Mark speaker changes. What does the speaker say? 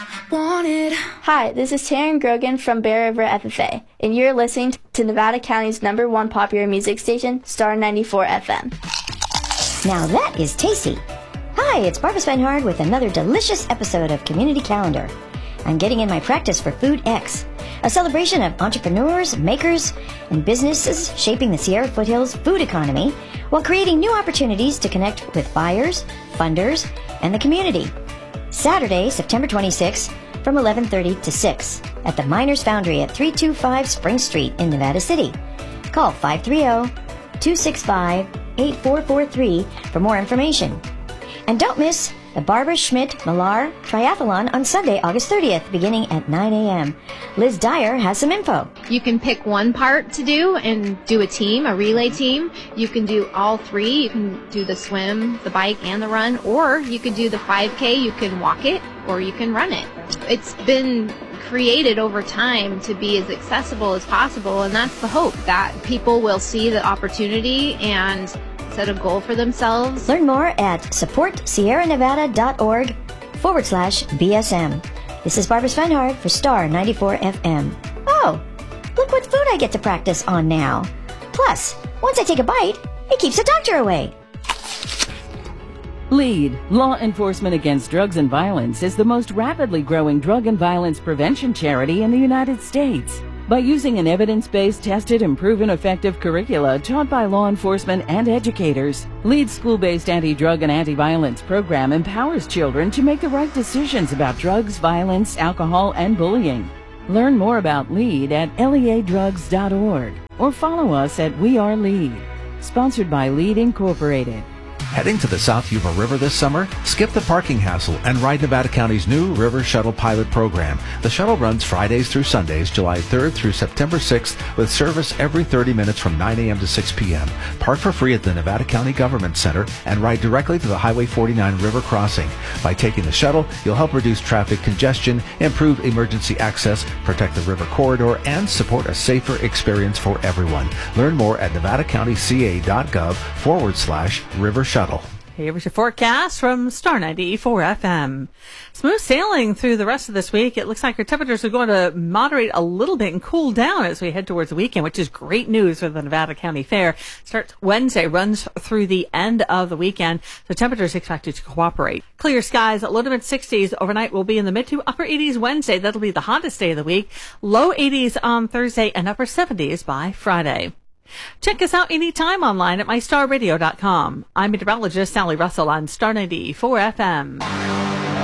Speaker 1: Wanted. Hi, this is Taryn Grogan from Bear River FFA, and you're listening to Nevada County's #1 popular music station, Star 94 FM.
Speaker 2: Now that is tasty. Hi, it's Barbara Svenhard with another delicious episode of Community Calendar. I'm getting in my practice for Food X, a celebration of entrepreneurs, makers, and businesses shaping the Sierra Foothills food economy while creating new opportunities to connect with buyers, funders, and the community. Saturday, September 26th, from 11:30 to 6 at the Miners Foundry at 325 Spring Street in Nevada City. Call 530-265-8443 for more information. And don't miss the Barbara Schmidt Millar Triathlon on Sunday, August 30th, beginning at 9 a.m. Liz Dyer has some info.
Speaker 3: You can pick one part to do and do a team, a relay team. You can do all three. You can do the swim, the bike, and the run. Or you could do the 5K. You can walk it or you can run it. It's been created over time to be as accessible as possible, and that's the hope, that people will see the opportunity and set a goal for themselves.
Speaker 2: Learn more at supportsierranevada.org/BSM. This is Barbara Svenhard for Star 94 FM. Oh, look what food I get to practice on now. Plus, once I take a bite, it keeps the doctor away.
Speaker 4: LEAD, Law Enforcement Against Drugs and Violence, is the most rapidly growing drug and violence prevention charity in the United States. By using an evidence-based, tested, and proven effective curricula taught by law enforcement and educators, LEAD's school-based anti-drug and anti-violence program empowers children to make the right decisions about drugs, violence, alcohol, and bullying. Learn more about LEAD at leadrugs.org or follow us at We Are LEAD. Sponsored by LEAD Incorporated.
Speaker 5: Heading to the South Yuba River this summer? Skip the parking hassle and ride Nevada County's new River Shuttle pilot program. The shuttle runs Fridays through Sundays, July 3rd through September 6th, with service every 30 minutes from 9 a.m. to 6 p.m. Park for free at the Nevada County Government Center and ride directly to the Highway 49 river crossing. By taking the shuttle, you'll help reduce traffic congestion, improve emergency access, protect the river corridor, and support a safer experience for everyone. Learn more at nevadacountyca.gov/river shuttle.
Speaker 6: Here's your forecast from Star 94 FM. Smooth sailing through the rest of this week. It looks like our temperatures are going to moderate a little bit and cool down as we head towards the weekend, which is great news for the Nevada County Fair. Starts Wednesday, runs through the end of the weekend. So temperatures expected to cooperate. Clear skies, low to mid 60s overnight. Will be in the mid to upper 80s Wednesday. That'll be the hottest day of the week. Low 80s on Thursday and upper 70s by Friday. Check us out anytime online at mystarradio.com. I'm meteorologist Sally Russell on Star 94 FM.